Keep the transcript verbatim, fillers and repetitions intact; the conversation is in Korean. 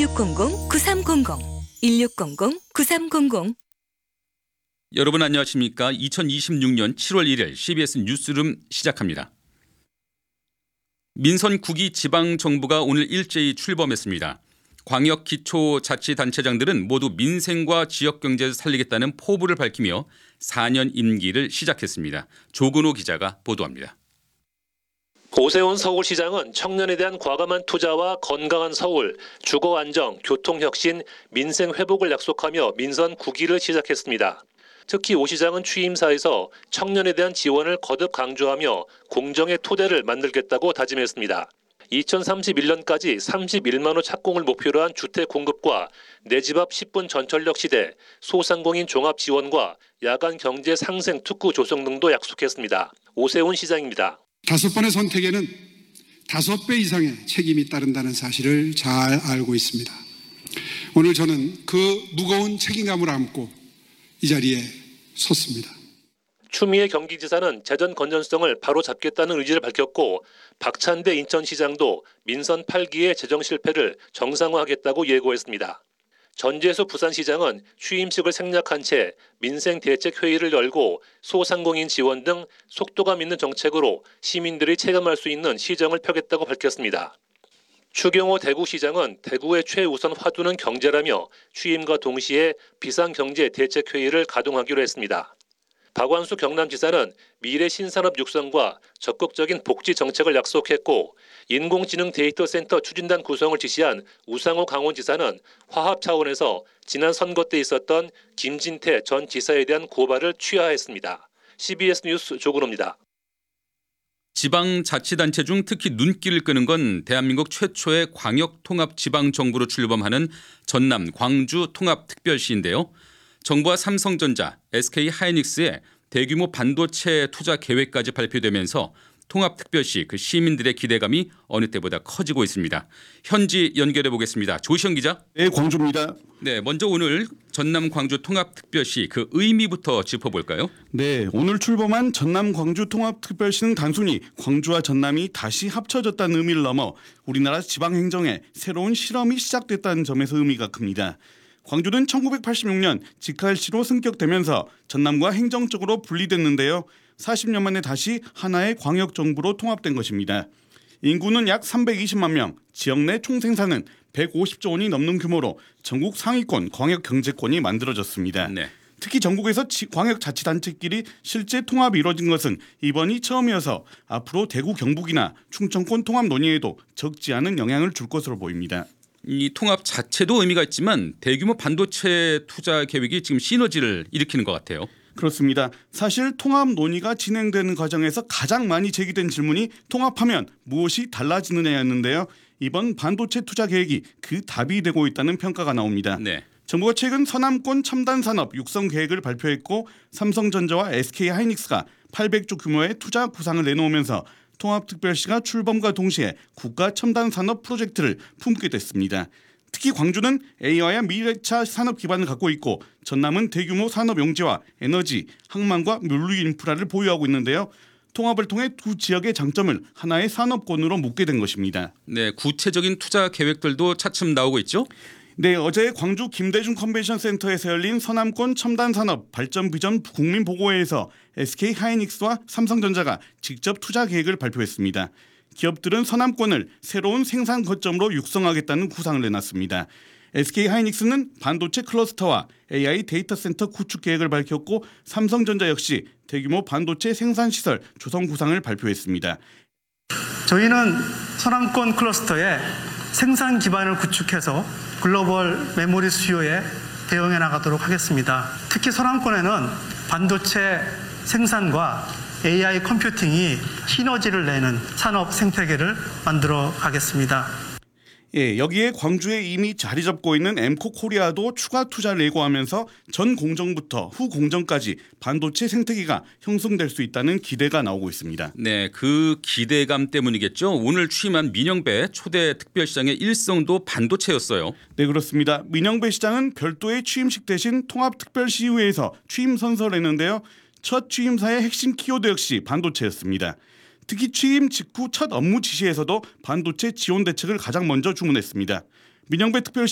일육공공 구삼공공 일육공공 구삼공공. 여러분 안녕하십니까? 이천이십육년 칠월 일일 씨비에스 뉴스룸 시작합니다. 민선 구 기 지방정부가 오늘 일제히 출범했습니다. 광역기초자치단체장들은 모두 민생과 지역경제를 살리겠다는 포부를 밝히며 사 년 임기를 시작했습니다. 조근호 기자가 보도합니다. 오세훈 서울시장은 청년에 대한 과감한 투자와 건강한 서울, 주거 안정, 교통 혁신, 민생 회복을 약속하며 민선 구 기를 시작했습니다. 특히 오 시장은 취임사에서 청년에 대한 지원을 거듭 강조하며 공정의 토대를 만들겠다고 다짐했습니다. 이천삼십일년까지 삼십일만 호 착공을 목표로 한 주택 공급과 내 집 앞 십 분 전철역 시대, 소상공인 종합 지원과 야간 경제 상생 특구 조성 등도 약속했습니다. 오세훈 시장입니다. 다섯 번의 선택에는 다섯 배 이상의 책임이 따른다는 사실을 잘 알고 있습니다. 오늘 저는 그 무거운 책임감을 안고 이 자리에 섰습니다. 추미애 경기지사는 재정 건전성을 바로잡겠다는 의지를 밝혔고 박찬대 인천시장도 민선 팔 기의 재정 실패를 정상화하겠다고 예고했습니다. 전재수 부산시장은 취임식을 생략한 채 민생대책회의를 열고 소상공인 지원 등 속도감 있는 정책으로 시민들이 체감할 수 있는 시정을 펴겠다고 밝혔습니다. 추경호 대구시장은 대구의 최우선 화두는 경제라며 취임과 동시에 비상경제대책회의를 가동하기로 했습니다. 박완수 경남지사는 미래 신산업 육성과 적극적인 복지 정책을 약속했고 인공지능 데이터센터 추진단 구성을 지시한 우상호 강원지사는 화합 차원에서 지난 선거 때 있었던 김진태 전 지사에 대한 고발을 취하했습니다. 씨비에스 뉴스 조근호입니다. 지방자치단체 중 특히 눈길을 끄는 건 대한민국 최초의 광역통합지방정부로 출범하는 전남 광주 통합특별시인데요. 정부와 삼성전자, 에스케이하이닉스의 대규모 반도체 투자 계획까지 발표되면서 통합특별시 그 시민들의 기대감이 어느 때보다 커지고 있습니다. 현지 연결해 보겠습니다. 조시영 기자. 네, 광주입니다. 네, 먼저 오늘 전남 광주 통합특별시 그 의미부터 짚어볼까요? 네, 오늘 출범한 전남 광주 통합특별시는 단순히 광주와 전남이 다시 합쳐졌다는 의미를 넘어 우리나라 지방행정의 새로운 실험이 시작됐다는 점에서 의미가 큽니다. 광주는 천구백팔십육년 직할시로 승격되면서 전남과 행정적으로 분리됐는데요. 사십 년 만에 다시 하나의 광역정부로 통합된 것입니다. 인구는 약 삼백이십만 명, 지역 내 총생산은 백오십조 원이 넘는 규모로 전국 상위권 광역경제권이 만들어졌습니다. 네. 특히 전국에서 광역자치단체끼리 실제 통합이 이루어진 것은 이번이 처음이어서 앞으로 대구 경북이나 충청권 통합 논의에도 적지 않은 영향을 줄 것으로 보입니다. 이 통합 자체도 의미가 있지만 대규모 반도체 투자 계획이 지금 시너지를 일으키는 것 같아요. 그렇습니다. 사실 통합 논의가 진행되는 과정에서 가장 많이 제기된 질문이 통합하면 무엇이 달라지느냐였는데요. 이번 반도체 투자 계획이 그 답이 되고 있다는 평가가 나옵니다. 네. 정부가 최근 서남권 첨단산업 육성 계획을 발표했고 삼성전자와 에스케이하이닉스가 팔백조 규모의 투자 구상을 내놓으면서 통합특별시가 출범과 동시에 국가 첨단산업 프로젝트를 품게 됐습니다. 특히 광주는 에이아이와 미래차 산업 기반을 갖고 있고 전남은 대규모 산업 용지와 에너지, 항만과 물류 인프라를 보유하고 있는데요. 통합을 통해 두 지역의 장점을 하나의 산업권으로 묶게 된 것입니다. 네, 구체적인 투자 계획들도 차츰 나오고 있죠? 네, 어제 광주 김대중 컨벤션 센터에서 열린 서남권 첨단산업 발전 비전 국민보고회에서 에스케이하이닉스와 삼성전자가 직접 투자 계획을 발표했습니다. 기업들은 서남권을 새로운 생산 거점으로 육성하겠다는 구상을 내놨습니다. 에스케이하이닉스는 반도체 클러스터와 에이아이 데이터 센터 구축 계획을 밝혔고 삼성전자 역시 대규모 반도체 생산시설 조성 구상을 발표했습니다. 저희는 서남권 클러스터에 생산 기반을 구축해서 글로벌 메모리 수요에 대응해 나가도록 하겠습니다. 특히 서남권에는 반도체 생산과 에이아이 컴퓨팅이 시너지를 내는 산업 생태계를 만들어 가겠습니다. 예, 여기에 광주에 이미 자리 잡고 있는 엠코 코리아도 추가 투자를 예고하면서 전 공정부터 후 공정까지 반도체 생태계가 형성될 수 있다는 기대가 나오고 있습니다. 네, 그 기대감 때문이겠죠. 오늘 취임한 민영배 초대 특별시장의 일성도 반도체였어요. 네, 그렇습니다. 민영배 시장은 별도의 취임식 대신 통합특별시의회에서 취임 선서를 했는데요. 첫 취임사의 핵심 키워드 역시 반도체였습니다. 특히 취임 직후 첫 업무 지시에서도 반도체 지원 대책을 가장 먼저 주문했습니다. 민영배 특별시